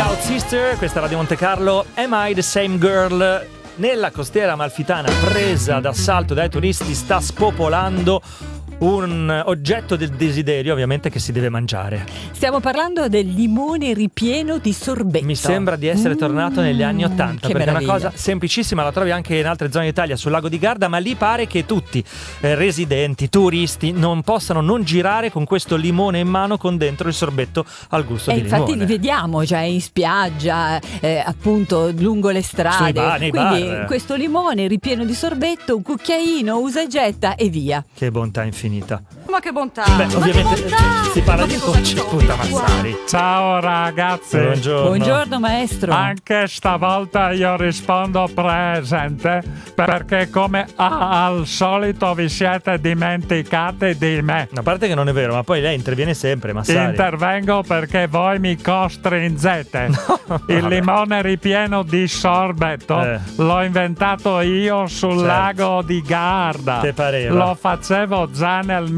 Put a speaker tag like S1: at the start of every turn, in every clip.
S1: Loud Sister, questa è Radio Monte Carlo. Am I the Same Girl? Nella costiera amalfitana, presa d'assalto dai turisti, sta spopolando un oggetto del desiderio, ovviamente, che si deve mangiare.
S2: Stiamo parlando del limone ripieno di sorbetto.
S1: Mi sembra di essere tornato negli anni '80, perché
S2: meraviglia.
S1: è una cosa semplicissima, la trovi anche in altre zone d'Italia, sul lago di Garda, ma lì pare che tutti, residenti, turisti, non possano non girare con questo limone in mano con dentro il sorbetto al gusto di limone.
S2: Infatti li vediamo già in spiaggia, appunto lungo le strade.
S1: Nei
S2: Quindi
S1: bar.
S2: questo limone ripieno di sorbetto, un cucchiaino, usa e getta e via.
S1: Che bontà infinita.
S3: Ma che bontà!
S1: Beh, ovviamente si parla di dolci, punta Massari.
S4: Ciao ragazzi.
S2: Buongiorno maestro.
S4: Anche stavolta io rispondo presente, perché come al solito vi siete dimenticati di me.
S1: A parte che non è vero, ma poi lei interviene sempre, Massari.
S4: Intervengo perché voi mi costringete. Il limone ripieno di sorbetto l'ho inventato io sul lago di Garda.
S1: Te pareva?
S4: Lo facevo già nel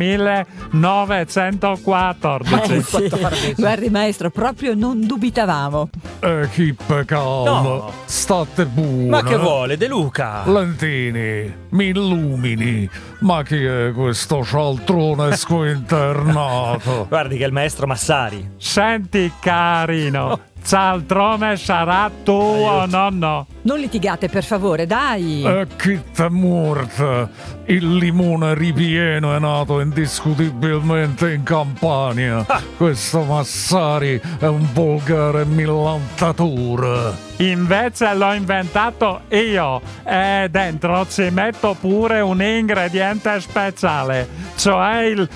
S4: 1914.
S2: Sì. Guardi maestro, proprio non dubitavamo.
S5: Keep calm,
S1: No.
S5: state buone.
S1: Ma che vuole, De Luca?
S5: Lentini, mi illumini. Ma chi è questo cialtrone squinternato?
S1: Guardi che è il maestro Massari.
S4: Senti carino, cialtrone sarà tuo nonno.
S2: Non litigate per favore, dai.
S5: Chi t'è morta? Il limone ripieno è nato indiscutibilmente in Campania. Questo Massari è un volgare millantatore.
S4: Invece l'ho inventato io e dentro ci metto pure un ingrediente speciale, cioè il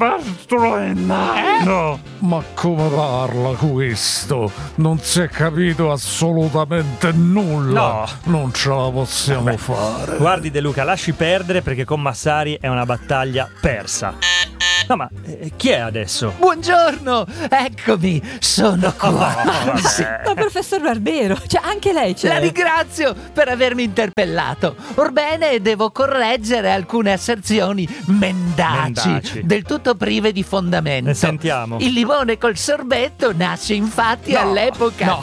S4: bastroinato.
S5: Ma come parla questo? Non si è capito assolutamente nulla.
S1: No.
S5: Non ce la possiamo fare.
S1: Guardi De Luca, lasci perdere perché con Massari è una battaglia persa. No, ma chi è adesso?
S6: Buongiorno, eccomi, sono qua. Sì.
S2: Ma professor Barbero, cioè anche lei c'è.
S6: La ringrazio per avermi interpellato. Orbene, devo correggere alcune asserzioni mendaci, del tutto prive di fondamento.
S1: Ne sentiamo.
S6: Il limone col sorbetto nasce infatti all'epoca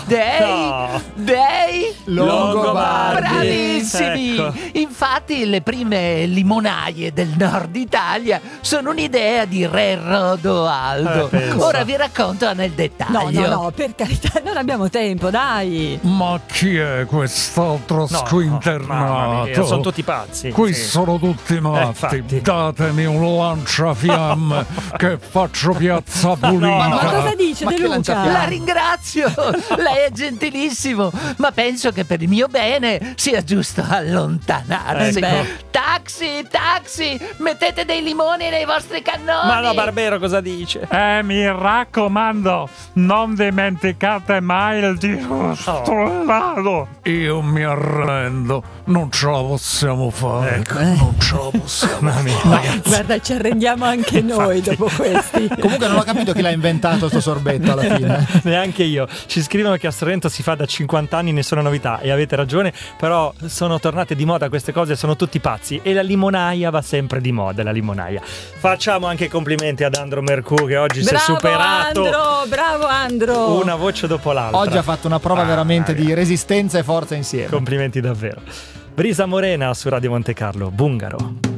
S6: dei
S1: Longobardi.
S6: Bravissimi!
S1: Ecco.
S6: Infatti le prime limonaie del nord Italia sono un'idea di Re Rodoaldo.
S1: pensa.
S6: Ora vi racconto nel dettaglio.
S2: No, per carità, non abbiamo tempo, dai.
S5: Ma chi è quest'altro squinternato?
S1: Mamma mia, sono tutti pazzi.
S5: Qui
S1: Sì.
S5: sono tutti matti.
S1: infatti.
S5: Datemi un lanciafiamme che faccio piazza pulita.
S2: Ma cosa dice De Luca?
S6: La ringrazio, lei è gentilissimo, ma penso che per il mio bene sia giusto allontanarsi. Taxi, mettete dei limoni nei vostri cannoni.
S1: Ma no, Barbero cosa dice?
S4: Mi raccomando, non dimenticate mai il distroinato.
S5: Io mi arrendo, non ce la possiamo fare. Non ce la possiamo fare.
S2: Guarda, ci arrendiamo anche noi dopo questi.
S7: Comunque non ho capito chi l'ha inventato sto sorbetto alla fine.
S1: Neanche io. Ci scrivono che a Sorrento si fa da 50 anni, nessuna novità, e avete ragione, però sono tornate di moda queste cose, sono tutti pazzi, e la limonaia va sempre di moda, la limonaia. Facciamo anche complimenti ad Andro Mercù, che oggi si è superato.
S2: Bravo Andro.
S1: Una voce dopo l'altra.
S7: Oggi ha fatto una prova veramente di resistenza e forza insieme.
S1: Complimenti davvero. Brisa Morena su Radio Monte Carlo, Bungaro.